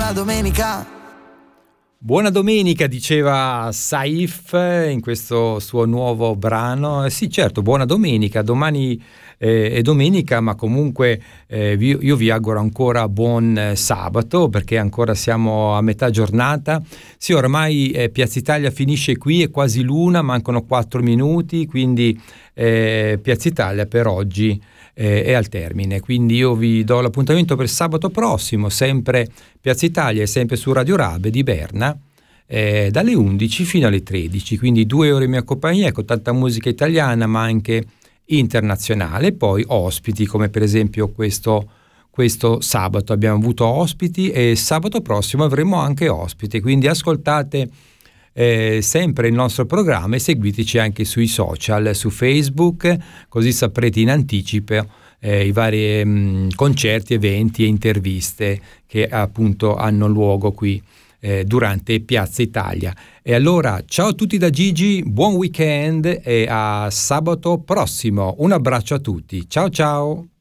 buona domenica. Buona domenica, diceva Saif in questo suo nuovo brano. Sì, certo, buona domenica. Domani è domenica, ma comunque io vi auguro ancora buon sabato, perché ancora siamo a metà giornata. Sì, ormai Piazza Italia finisce qui, è quasi l'una, mancano 4 minuti, quindi Piazza Italia per oggi è al termine, quindi io vi do l'appuntamento per sabato prossimo, sempre Piazza Italia e sempre su Radio Rabe di Berna, dalle 11 fino alle 13, quindi 2 ore in mia compagnia con tanta musica italiana ma anche internazionale, poi ospiti come per esempio questo sabato abbiamo avuto ospiti e sabato prossimo avremo anche ospiti, quindi ascoltate sempre il nostro programma e seguiteci anche sui social, su Facebook, così saprete in anticipo i vari concerti, eventi e interviste che appunto hanno luogo qui durante Piazza Italia. E allora ciao a tutti da Gigi, buon weekend e a sabato prossimo. Un abbraccio a tutti, ciao ciao.